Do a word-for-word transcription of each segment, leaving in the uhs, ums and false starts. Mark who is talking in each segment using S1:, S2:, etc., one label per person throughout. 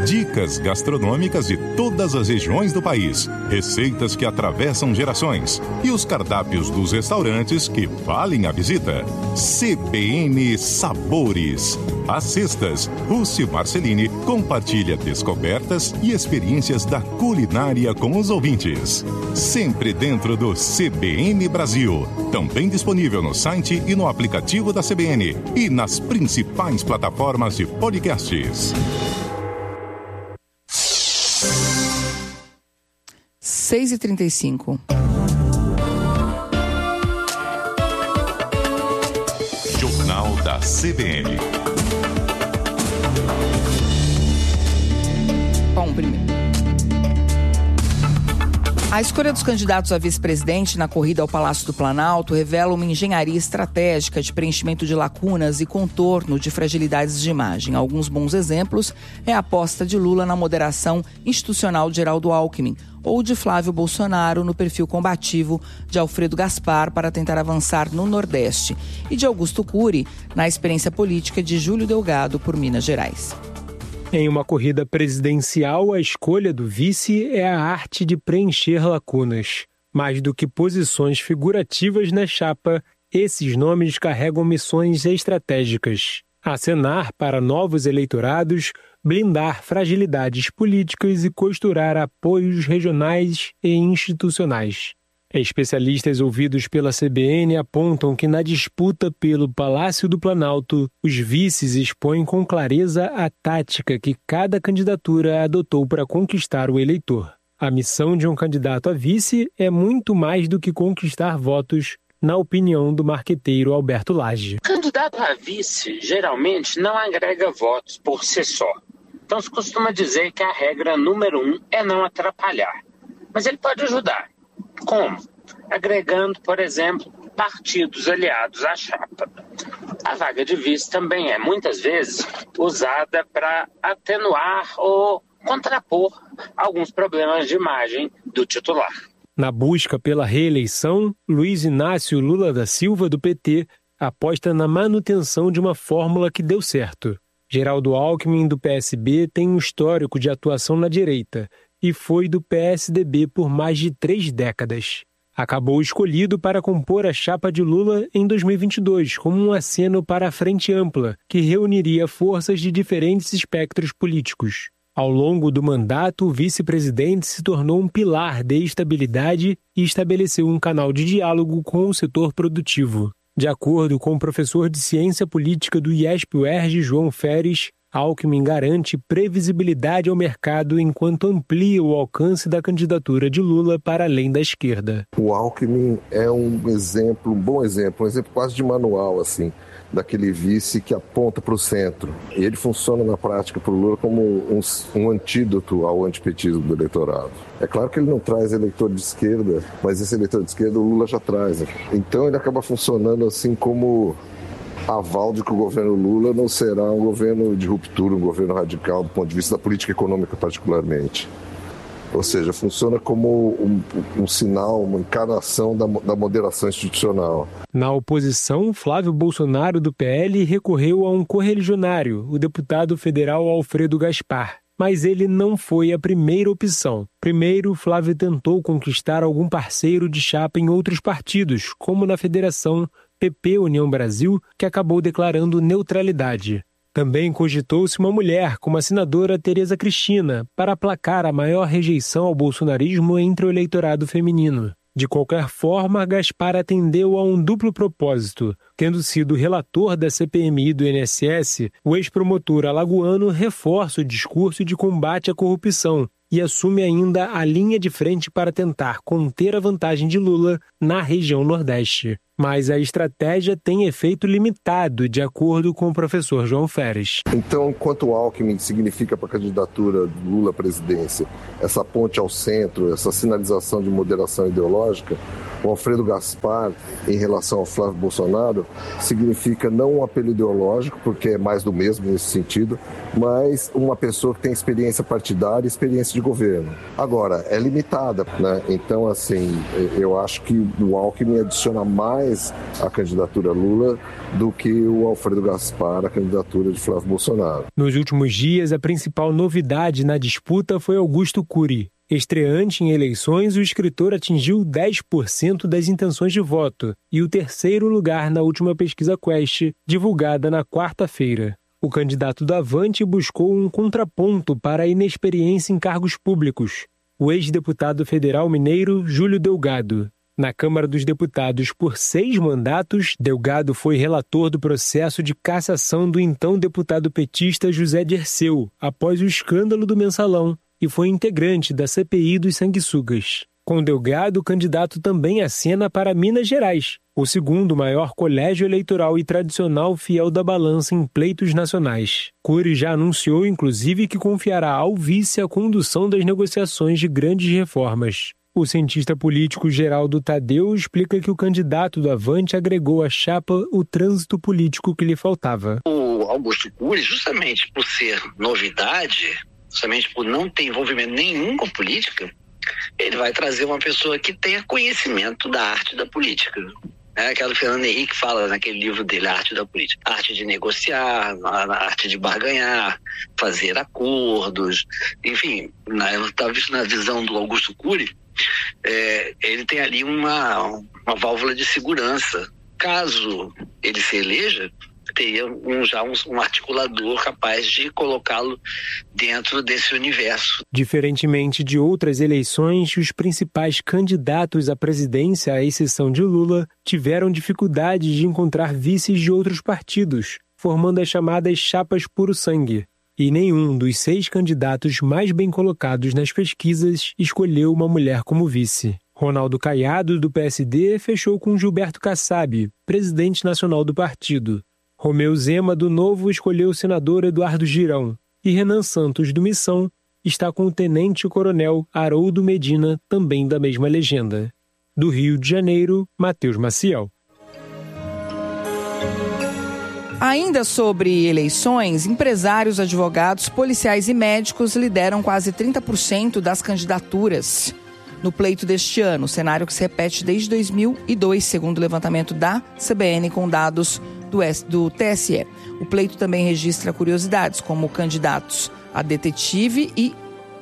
S1: Dicas gastronômicas de todas as regiões do país, receitas que atravessam gerações e os cardápios dos restaurantes que valem a visita. C B N Sabores. Às sextas, Rússio Marcelini compartilha descobertas e experiências da culinária com os ouvintes. Sempre dentro do C B N Brasil. Também disponível no site e no aplicativo da C B N e nas principais plataformas de podcasts.
S2: seis e trinta e cinco.
S1: Jornal da C B N.
S2: Bom, primeiro. A escolha dos candidatos a vice-presidente na corrida ao Palácio do Planalto revela uma engenharia estratégica de preenchimento de lacunas e contorno de fragilidades de imagem. Alguns bons exemplos é a aposta de Lula na moderação institucional de Geraldo Alckmin ou de Flávio Bolsonaro no perfil combativo de Alfredo Gaspar para tentar avançar no Nordeste e de Augusto Cury na experiência política de Júlio Delgado por Minas Gerais.
S3: Em uma corrida presidencial, a escolha do vice é a arte de preencher lacunas. Mais do que posições figurativas na chapa, esses nomes carregam missões estratégicas. Acenar para novos eleitorados, blindar fragilidades políticas e costurar apoios regionais e institucionais. Especialistas ouvidos pela C B N apontam que na disputa pelo Palácio do Planalto, os vices expõem com clareza a tática que cada candidatura adotou para conquistar o eleitor. A missão de um candidato a vice é muito mais do que conquistar votos, na opinião do marqueteiro Alberto Lage.
S4: O candidato a vice geralmente não agrega votos por si só. Então se costuma dizer que a regra número um é não atrapalhar. Mas ele pode ajudar. Como? Agregando, por exemplo, partidos aliados à chapa. A vaga de vice também é, muitas vezes, usada para atenuar ou contrapor alguns problemas de imagem do titular.
S3: Na busca pela reeleição, Luiz Inácio Lula da Silva, do P T, aposta na manutenção de uma fórmula que deu certo. Geraldo Alckmin, do P S B, tem um histórico de atuação na direita e foi do P S D B por mais de três décadas. Acabou escolhido para compor a chapa de Lula em dois mil e vinte e dois, como um aceno para a Frente Ampla, que reuniria forças de diferentes espectros políticos. Ao longo do mandato, o vice-presidente se tornou um pilar de estabilidade e estabeleceu um canal de diálogo com o setor produtivo. De acordo com o professor de Ciência Política do I E S P-U E R J, João Feres, Alckmin garante previsibilidade ao mercado enquanto amplia o alcance da candidatura de Lula para além da esquerda.
S5: O Alckmin é um exemplo, um bom exemplo, um exemplo quase de manual, assim, daquele vice que aponta para o centro. E ele funciona na prática para o Lula como um, um antídoto ao antipetismo do eleitorado. É claro que ele não traz eleitor de esquerda, mas esse eleitor de esquerda o Lula já traz. Né? Então ele acaba funcionando assim como aval de que o governo Lula não será um governo de ruptura, um governo radical do ponto de vista da política econômica particularmente. Ou seja, funciona como um, um sinal, uma encarnação da, da moderação institucional.
S3: Na oposição, Flávio Bolsonaro, do P L, recorreu a um correligionário, o deputado federal Alfredo Gaspar. Mas ele não foi a primeira opção. Primeiro, Flávio tentou conquistar algum parceiro de chapa em outros partidos, como na Federação P P União Brasil, que acabou declarando neutralidade. Também cogitou-se uma mulher, como a senadora Tereza Cristina, para aplacar a maior rejeição ao bolsonarismo entre o eleitorado feminino. De qualquer forma, Gaspar atendeu a um duplo propósito. Tendo sido relator da C P M I do I N S S, o ex-promotor alagoano reforça o discurso de combate à corrupção e assume ainda a linha de frente para tentar conter a vantagem de Lula na região Nordeste. Mas a estratégia tem efeito limitado, de acordo com o professor João Feres.
S5: Então, enquanto o Alckmin significa para a candidatura de Lula à presidência essa ponte ao centro, essa sinalização de moderação ideológica, o Alfredo Gaspar, em relação ao Flávio Bolsonaro, Bolsonaro significa não um apelo ideológico, porque é mais do mesmo nesse sentido, mas uma pessoa que tem experiência partidária e experiência de governo. Agora, é limitada, né? Então, assim, eu acho que o Alckmin adiciona mais a candidatura Lula do que o Alfredo Gaspar, a candidatura de Flávio Bolsonaro.
S3: Nos últimos dias, a principal novidade na disputa foi Augusto Cury. Estreante em eleições, o escritor atingiu dez por cento das intenções de voto e o terceiro lugar na última pesquisa Quest, divulgada na quarta-feira. O candidato do Avante buscou um contraponto para a inexperiência em cargos públicos. O ex-deputado federal mineiro Júlio Delgado. Na Câmara dos Deputados, por seis mandatos, Delgado foi relator do processo de cassação do então deputado petista José Dirceu, após o escândalo do Mensalão, e foi integrante da C P I dos sanguessugas. Com Delgado, o candidato também acena para Minas Gerais, o segundo maior colégio eleitoral e tradicional fiel da balança em pleitos nacionais. Cury já anunciou, inclusive, que confiará ao vice a condução das negociações de grandes reformas. O cientista político Geraldo Tadeu explica que o candidato do Avante agregou à chapa o trânsito político que lhe faltava.
S6: O Augusto Cury, justamente por ser novidade, justamente por não ter envolvimento nenhum com política, ele vai trazer uma pessoa que tenha conhecimento da arte da política. É aquela Fernando Henrique fala naquele livro dele, A Arte da Política. A arte de negociar, a arte de barganhar, fazer acordos, enfim, na, eu estava vendo na visão do Augusto Cury, é, ele tem ali uma, uma válvula de segurança. Caso ele se eleja, teria um, já um, um articulador capaz de colocá-lo dentro desse universo.
S3: Diferentemente de outras eleições, os principais candidatos à presidência, à exceção de Lula, tiveram dificuldade de encontrar vices de outros partidos, formando as chamadas chapas puro sangue. E nenhum dos seis candidatos mais bem colocados nas pesquisas escolheu uma mulher como vice. Ronaldo Caiado, do P S D, fechou com Gilberto Kassab, presidente nacional do partido. Romeu Zema, do Novo, escolheu o senador Eduardo Girão. E Renan Santos, do Missão, está com o tenente-coronel Haroldo Medina, também da mesma legenda. Do Rio de Janeiro, Matheus Maciel.
S2: Ainda sobre eleições, empresários, advogados, policiais e médicos lideram quase trinta por cento das candidaturas no pleito deste ano, cenário que se repete desde dois mil e dois, segundo o levantamento da C B N com dados do, do T S E. O pleito também registra curiosidades, como candidatos a detetive e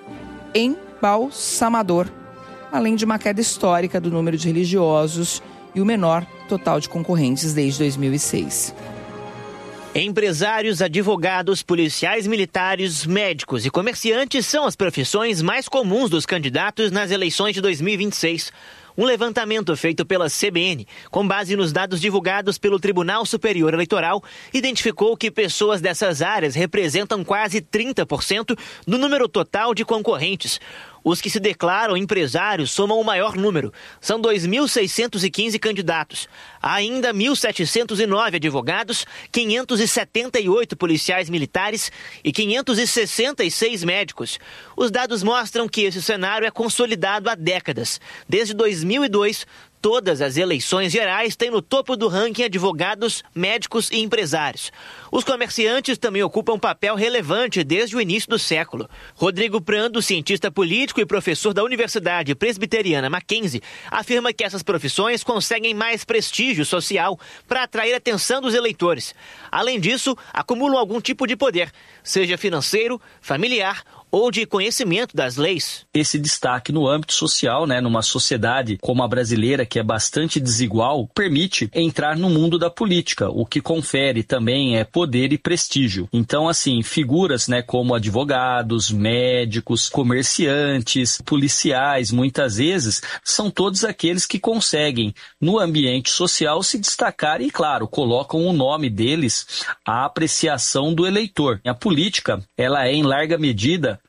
S2: embalsamador, além de uma queda histórica do número de religiosos e o menor total de concorrentes desde dois mil e seis.
S7: Empresários, advogados, policiais militares, médicos e comerciantes são as profissões mais comuns dos candidatos nas eleições de dois mil e vinte e seis. Um levantamento feito pela C B N, com base nos dados divulgados pelo Tribunal Superior Eleitoral, identificou que pessoas dessas áreas representam quase trinta por cento do número total de concorrentes. Os que se declaram empresários somam o maior número. São dois mil seiscentos e quinze candidatos. Há ainda mil setecentos e nove advogados, quinhentos e setenta e oito policiais militares e quinhentos e sessenta e seis médicos. Os dados mostram que esse cenário é consolidado há décadas. Desde dois mil e dois, todas as eleições gerais têm no topo do ranking advogados, médicos e empresários. Os comerciantes também ocupam um papel relevante desde o início do século. Rodrigo Prando, cientista político e professor da Universidade Presbiteriana Mackenzie, afirma que essas profissões conseguem mais prestígio social para atrair a atenção dos eleitores. Além disso, acumulam algum tipo de poder, seja financeiro, familiar ou de conhecimento das leis.
S8: Esse destaque no âmbito social, né, numa sociedade como a brasileira, que é bastante desigual, permite entrar no mundo da política, o que confere também é poder e prestígio. Então, assim, figuras, né, como advogados, médicos, comerciantes, policiais, muitas vezes, são todos aqueles que conseguem, no ambiente social, se destacar e, claro, colocam o nome deles à apreciação do eleitor. A política, ela é, em larga medida,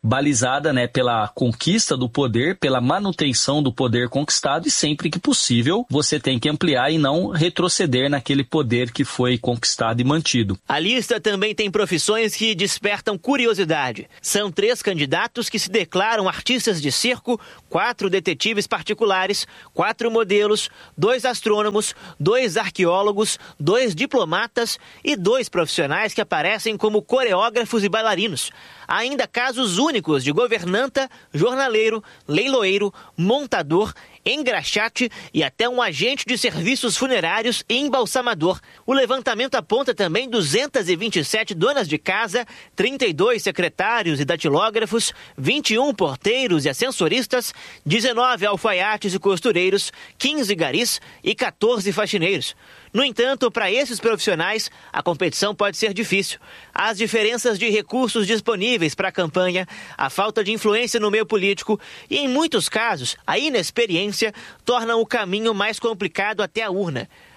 S8: balizada, né, pela conquista do poder, pela manutenção do poder conquistado, e sempre que possível você tem que ampliar e não retroceder naquele poder que foi conquistado e mantido.
S7: A lista também tem profissões que despertam curiosidade. São três candidatos que se declaram artistas de circo, quatro detetives particulares, quatro modelos, dois astrônomos, dois arqueólogos, dois diplomatas e dois profissionais que aparecem como coreógrafos e bailarinos. Há ainda casos únicos de governanta, jornaleiro, leiloeiro, montador, engraxate e até um agente de serviços funerários e embalsamador. O levantamento aponta também duzentas e vinte e sete donas de casa, trinta e dois secretários e datilógrafos, vinte e um porteiros e ascensoristas, dezenove alfaiates e costureiros, quinze garis e quatorze faxineiros. No entanto, para esses profissionais, a competição pode ser difícil. As diferenças de recursos disponíveis para a campanha, a falta de influência no meio político e, em muitos casos, a inexperiência tornam o caminho mais complicado até a urna.